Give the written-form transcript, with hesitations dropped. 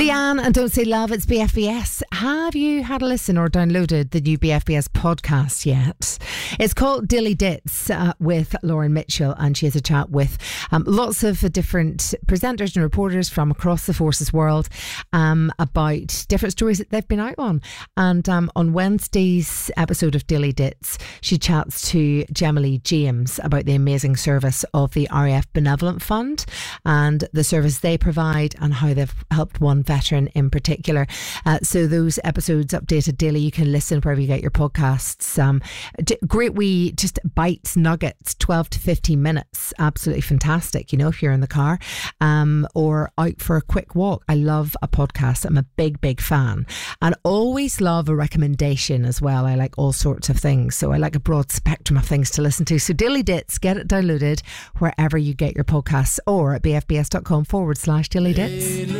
Leanne and Don't Say Love, it's BFBS. Have you had a listen or downloaded the new BFBS podcast yet? It's called Dilly Dits with Lauren Mitchell, and she has a chat with lots of different presenters and reporters from across the forces world about different stories that they've been out on. And on Wednesday's episode of Dilly Dits, she chats to Gemma Lee James about the amazing service of the RAF Benevolent Fund and the service they provide and how they've helped one veteran in particular. So those episodes updated daily. You can listen wherever you get your podcasts. Great wee just bites, nuggets, 12 to 15 minutes. Absolutely fantastic, you know, if you're in the car or out for a quick walk. I love a podcast. I'm a big fan, and always love a recommendation as well. I like all sorts of things, so I like a broad spectrum of things to listen to. So Dilly Dits, get it downloaded wherever you get your podcasts or at bfbs.com/Dilly Dits.